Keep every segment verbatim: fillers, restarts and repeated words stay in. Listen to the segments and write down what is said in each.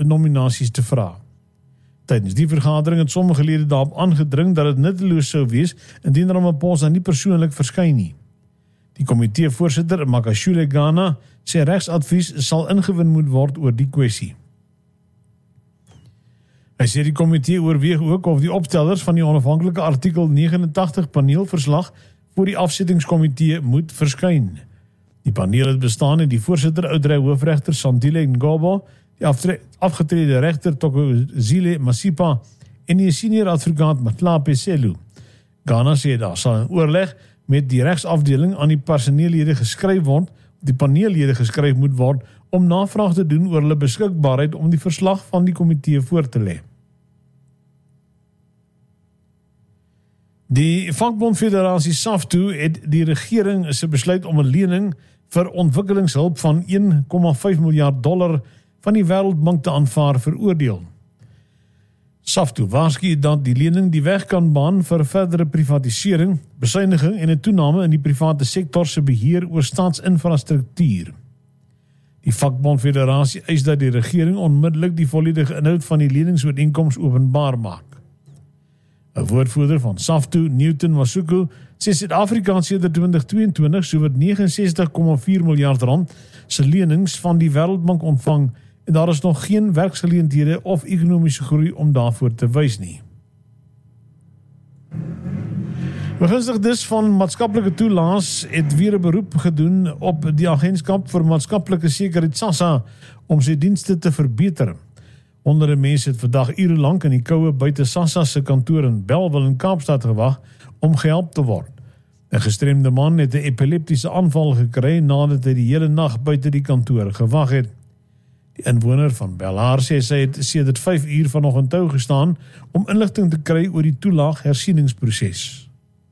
nominasies te vra. Tydens die vergadering het sommige lede daarop aangedring dat dit nutteloos sou wees indien Ramaphosa nie persoonlik verskyn nie. Die komitee-voorsitter Makashule Ghana sê regsadvies sal ingewin moet word oor die kwessie. Hy sê die komitee oorweeg ook of die opstellers van die onafhanklike artikel negenentachtig paneelverslag voor die afsettingskomitee moet verskyn. Die paneel het bestaan uit die voorsitter oudrey hoofregter Sandile Ngobo, die afgetrede regter Thokozile Masipa en die senior advokaat Matlape Selu. Ghana sê daar sal in oorleg met die regsafdeling aan die personeellede geskryf word, die paneellede geskryf moet word om navraag te doen oor hulle beskikbaarheid om die verslag van die komitee voor te lê. Die vakbondfederasie SAFTU het die regering se besluit om 'n lening vir ontwikkelingshulp van een komma vyf miljard dollar van die Wêreldbank te aanvaar veroordeel. SAFTU waarsku dat die lening die weg kan baan vir verdere privatisering, besuiniging en 'n toename in die private sektor se beheer oor staatsinfrastruktuur. Die vakbondfederasie eis dat die regering onmiddellik die volledige inhoud van die leningsooreenkoms openbaar maak. 'n Woordvoerder van SAFTU, Newton Masuku, sê Suid-Afrika het sedert twintig tweeëntwintig sowat negenensestig komma vier miljard rand se lenings van die Wêreldbank ontvang en daar is nog geen werksgeleenthede of ekonomiese groei om daarvoor te wys nie. Begunstigdes van maatskaplike toelaas het weer 'n beroep gedoen op die Agentskap vir Maatskaplike Sekuriteit SASSA om sy dienste te verbeter. Honderde mense het vandag ure lank in die koue buite SASSA se kantoor in Bellville in Kaapstad gewag om gehelp te word. 'n Gestremde man het 'n epileptiese aanval gekry nadat hy die hele nag buite die kantoor gewag het. Die inwoner van Bellaar sê sy het sedert vyf uur vanoggend tou gestaan om inligting te kry oor die toelaag hersieningsproses.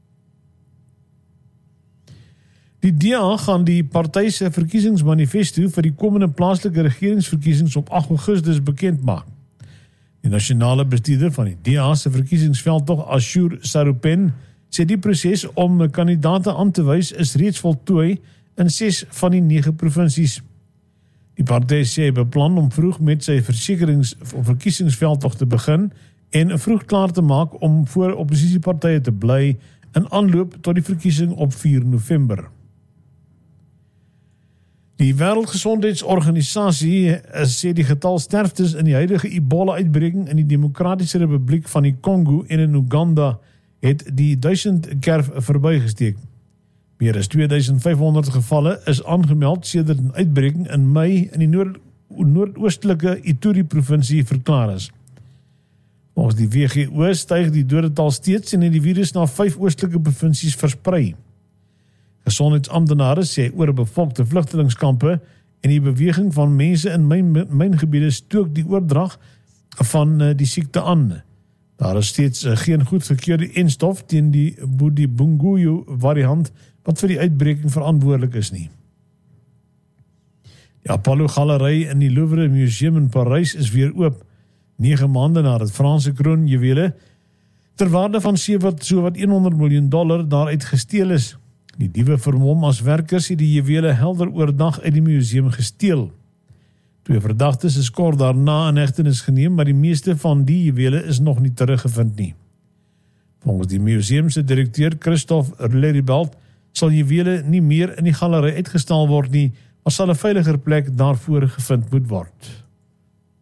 Die D A gaan die party se verkiesingsmanifesto vir die komende plaaslike regeringsverkiesings op agt Augustus bekend maak. Die nasionale bestuurder van die D A se verkiesingsveldtog, Ashur Sarupen, sê die proses om kandidate aan te wys is reeds voltooi in ses van die nege provinsies. Die party sê beplan om vroeg met sy versekerings of verkiesingsveldtog te begin en vroeg klaar te maak om voor oppositiepartye te bly in aanloop tot die verkiesing op vier November. Die Wêreldgesondheidsorganisasie sê die getal sterftes in die huidige Ebola-uitbreking in die Demokratiese Republiek van die Kongo en in Uganda het die duisend kerf verbygesteek. Meer as twee duisend vyf honderd gevalle is aangemeld sedert 'n uitbreking in Mei in die noord, noordoostelike Ituri-provinsie verklaar is. Volgens die W G O styg die dodetal steeds en het die virus na vyf oostelike provinsies versprei. Gesondheidsamptenare sê oorbevolkte vlugtelingskampe en die beweging van mense in myn, myngebiede stook die oordrag van die siekte aan. Daar is steeds geen goedgekeurde enstof teen die Budibunguyo variant wat vir die uitbreking verantwoordelik is nie. Die Apollo Galery in die Louvre Museum in Parys is weer oop, nege maande nadat Franse kroonjuwele ter waarde van sowat honderd miljoen dollar daaruit gesteel is. Die diewe vermom as werkers het die juwele helder oordag uit die museum gesteel. Twee verdagtes is kort daarna in hegtenis geneem, maar die meeste van die juwele is nog nie teruggevind nie. Volgens die museum se direkteur Christophe Leribelt sal juwele nie meer in die galery uitgestal word nie, maar sal 'n veiliger plek daarvoor gevind moet word.